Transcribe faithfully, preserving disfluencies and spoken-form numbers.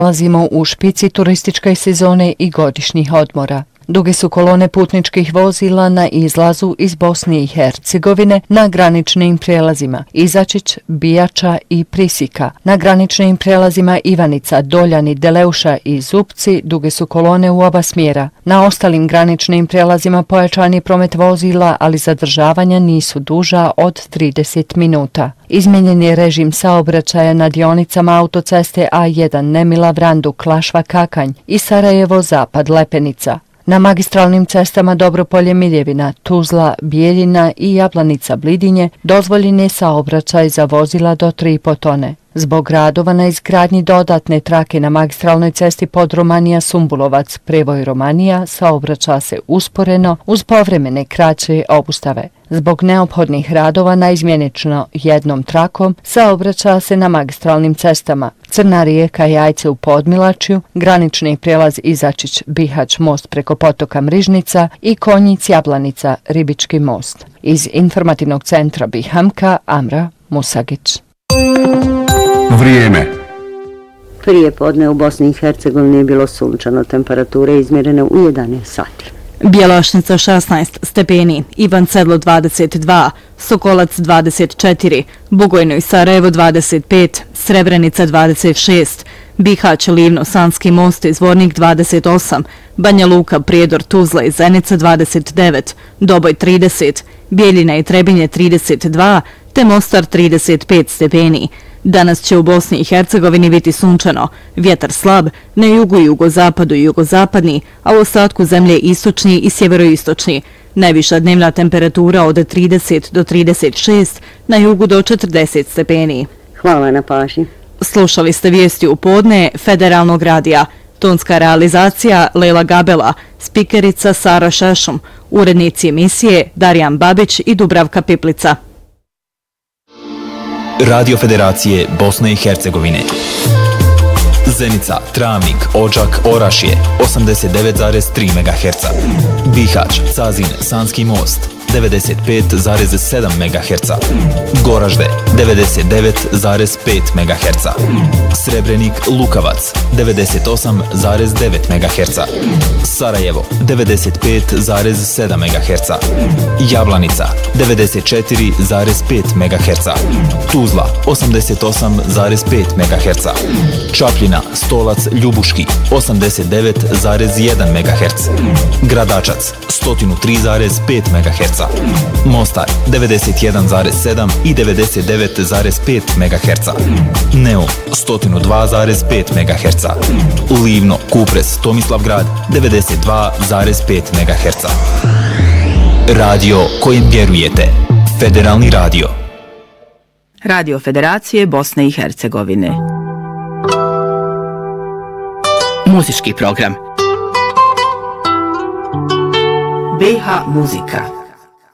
Nalazimo u špici turističke sezone i godišnjih odmora. Duge su kolone putničkih vozila na izlazu iz Bosne i Hercegovine na graničnim prijelazima Izačić, Bijača i Prisika. Na graničnim prijelazima Ivanica, Doljani, Deleuša i Zupci duge su kolone u oba smjera. Na ostalim graničnim prijelazima pojačan je promet vozila, ali zadržavanja nisu duža od trideset minuta. Izmijenjen je režim saobraćaja na dionicama autoceste A jedan Nemila Vrandu, Klašva Kakanj i Sarajevo Zapad Lepenica. Na magistralnim cestama Dobropolje Miljevina, Tuzla, Bijeljina i Jablanica Blidinje dozvoljen je saobraćaj za vozila do tri i po tone. Zbog radova na izgradnji dodatne trake na magistralnoj cesti Podromanija Sumbulovac, Prevoj Romanija saobraća se usporeno uz povremene kraće obustave. Zbog neophodnih radova na izmjenično jednom trakom saobraća se na magistralnim cestama Crna Rijeka Jajce u Podmilačju, granični prijelaz Izačić Bihać most preko potoka Mrižnica i Konjic Jablanica Ribički most. Iz informativnog centra Bihamka, Amra Musagić. Vrijeme. Prije podne u Bosni i Hercegovini je bilo sunčano, temperature izmjerene u jedanaest sati. Bjelašnica šesnaest stepeni, Ivan Sedlo dvadeset dva, Sokolac dvadeset četiri, Bugojno i Sarajevo dvadeset pet, Srebrenica dvadeset šest, Bihać, Livno, Sanski most i Zvornik dvadeset osam, Banja Luka, Prijedor, Tuzla i Zenica dvadeset devet, Doboj trideset, Bijeljina i Trebinje trideset dva, te Mostar trideset pet stepeni. Danas će u Bosni i Hercegovini biti sunčano, vjetar slab, na jugu i jugozapadu i jugozapadni, a u ostatku zemlje istočni i sjeveroistočni. Najviša dnevna temperatura od trideset do trideset šest, na jugu do četrdeset stepeni. Hvala na pažnji. Slušali ste vijesti u podne Federalnog radija. Tonska realizacija Lela Gabela, spikerica Sara Šešum, urednici emisije Darijan Babić i Dubravka Piplica. Radio Federacije Bosne i Hercegovine. Zenica, Travnik, Odžak, Orašje osamdeset devet zarez tri megaherca. Bihać, Cazin, Sanski most devedeset pet zarez sedam megaherca. Goražde devedeset devet zarez pet megaherca. Srebrenik, Lukavac devedeset osam zarez devet megaherca. Sarajevo devedeset pet zarez sedam megaherca. Jablanica devedeset četiri zarez pet megaherca. Tuzla osamdeset osam zarez pet megaherca. Čapljina, Stolac, Ljubuški osamdeset devet zarez jedan megaherc. Gradačac sto tri zarez pet megaherca. Mostar devedeset jedan zarez sedam i devedeset devet zarez pet megaherca. Neum sto dva zarez pet megaherca. Livno, Kupres, Tomislavgrad devedeset dva zarez pet megaherca. Radio kojem vjerujete. Federalni radio. Radio Federacije Bosne i Hercegovine. Muzički program. B H muzika.